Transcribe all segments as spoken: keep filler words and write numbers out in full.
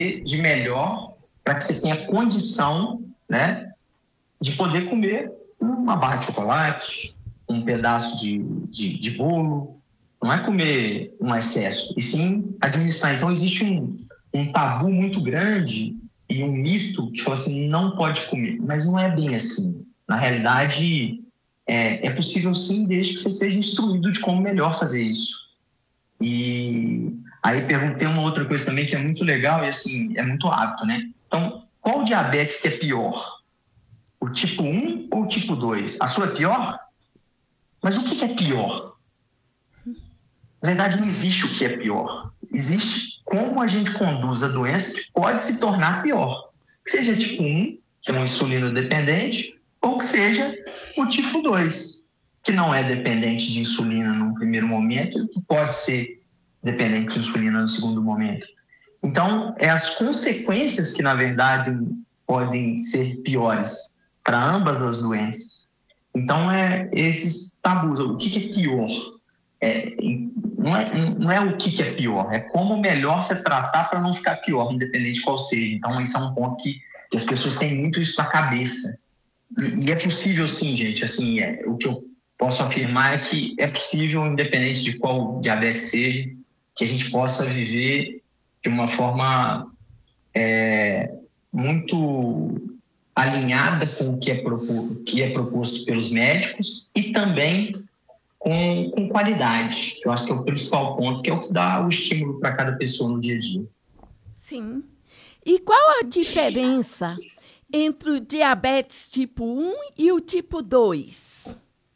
de melhor para que você tenha condição, né, de poder comer uma barra de chocolate, um pedaço de, de, de bolo. Não é comer um excesso, e sim administrar. Então, existe um, um tabu muito grande e um mito que fala assim, não pode comer. Mas não é bem assim. Na realidade, é, é possível sim, desde que você seja instruído de como melhor fazer isso. E aí perguntei uma outra coisa também que é muito legal e assim, é muito hábito, né? Então, qual diabetes que é pior? O tipo um ou o tipo dois? A sua é pior? Mas o que é pior? Na verdade, não existe o que é pior. Existe como a gente conduz a doença que pode se tornar pior. Que seja tipo um, que é uma insulina dependente, ou que seja o tipo dois, que não é dependente de insulina num primeiro momento e que pode ser dependente de insulina no segundo momento. Então, é as consequências que, na verdade, podem ser piores para ambas as doenças. Então, é esses tabus. O que é pior? É, não, é, não é o que é pior, é como melhor se tratar para não ficar pior, independente de qual seja. Então, isso é um ponto que, que as pessoas têm muito isso na cabeça. E, e é possível, sim, gente. Assim, é, o que eu posso afirmar é que é possível, independente de qual diabetes seja, que a gente possa viver de uma forma é, muito alinhada com o que é, proposto, que é proposto pelos médicos e também com, com qualidade, que eu acho que é o principal ponto, que é o que dá o estímulo para cada pessoa no dia a dia. Sim. E qual a diferença entre o diabetes tipo um e o tipo dois?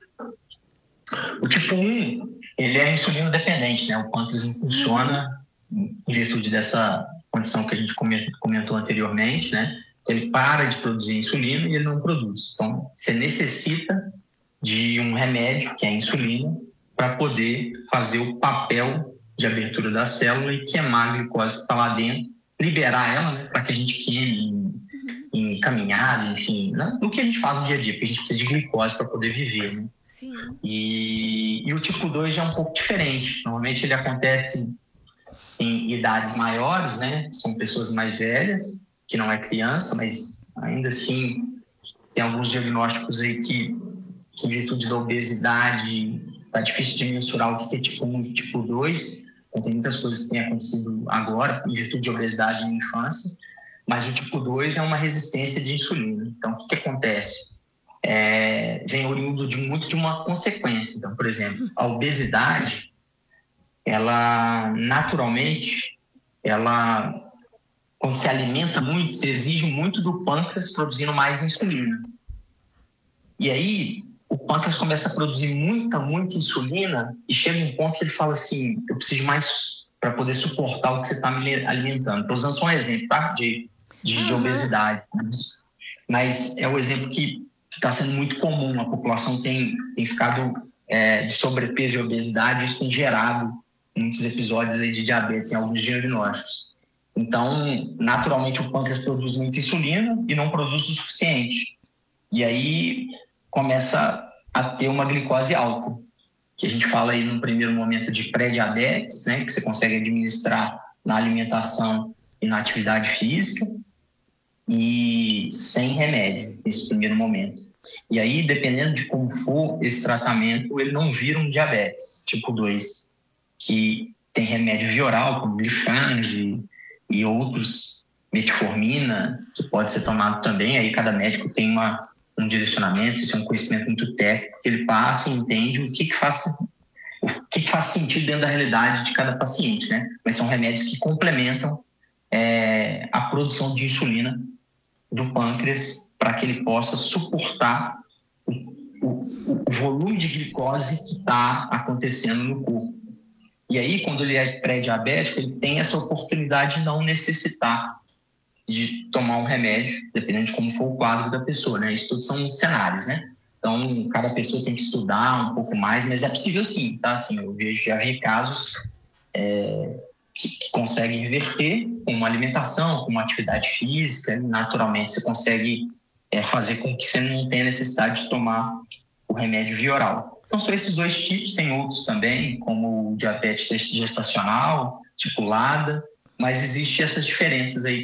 O tipo um, ele é insulino dependente, né? O pâncreas não funciona em virtude dessa condição que a gente comentou anteriormente, né? Ele para de produzir insulina e ele não produz. Então, você necessita de um remédio, que é a insulina, para poder fazer o papel de abertura da célula e queimar a glicose que está lá dentro, liberar ela, né, para que a gente queime em, em caminhada, enfim, né, no que a gente faz no dia a dia, porque a gente precisa de glicose para poder viver, né? Sim. E, e o tipo dois já é um pouco diferente. Normalmente ele acontece em idades maiores, né? São pessoas mais velhas, que não é criança, mas ainda assim tem alguns diagnósticos aí que, que em virtude da obesidade, tá difícil de mensurar o que é tipo um e tipo dois. Então, tem muitas coisas que têm acontecido agora, em virtude de obesidade na infância, mas o tipo dois é uma resistência de insulina. Então, o que, que acontece? É, vem oriundo de muito de uma consequência. Então, por exemplo, a obesidade, ela naturalmente, ela, quando se alimenta muito, se exige muito do pâncreas produzindo mais insulina. E aí, o pâncreas começa a produzir muita, muita insulina e chega um ponto que ele fala assim, eu preciso mais para poder suportar o que você está me alimentando. Estou usando só um exemplo, tá? De, de, uhum. de obesidade. Mas é o exemplo que está sendo muito comum. A população tem, tem ficado é, de sobrepeso e obesidade, isso tem gerado muitos episódios aí de diabetes em alguns diagnósticos. Então, naturalmente, o pâncreas produz muita insulina e não produz o suficiente. E aí começa a ter uma glicose alta, que a gente fala aí no primeiro momento de pré-diabetes, né, que você consegue administrar na alimentação e na atividade física, e sem remédio nesse primeiro momento. E aí, dependendo de como for esse tratamento, ele não vira um diabetes tipo dois, que tem remédio via oral, como Glifrange e outros, metformina, que pode ser tomado também. Aí cada médico tem uma, um direcionamento, isso é um conhecimento muito técnico, que ele passa e entende o que, que faz o que, que faz sentido dentro da realidade de cada paciente, né? Mas são remédios que complementam é, a produção de insulina do pâncreas para que ele possa suportar o, o, o volume de glicose que está acontecendo no corpo. E aí, quando ele é pré-diabético, ele tem essa oportunidade de não necessitar de tomar um remédio, dependendo de como for o quadro da pessoa, né? Isso tudo são cenários, né? Então, cada pessoa tem que estudar um pouco mais, mas é possível sim, tá? Assim, eu vejo, já vi casos é, que, que conseguem reverter com uma alimentação, com uma atividade física, naturalmente você consegue é, fazer com que você não tenha necessidade de tomar o remédio via oral. Então, são esses dois tipos, tem outros também, como o diabetes gestacional, tipo LADA, mas existem essas diferenças aí